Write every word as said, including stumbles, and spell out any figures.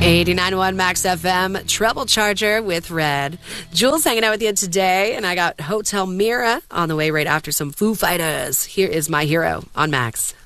eighty-nine point one Max F M, Trouble Charger with Red. Jules hanging out with you today, and I got Hotel Mira on the way right after some Foo Fighters. Here is My Hero on Max.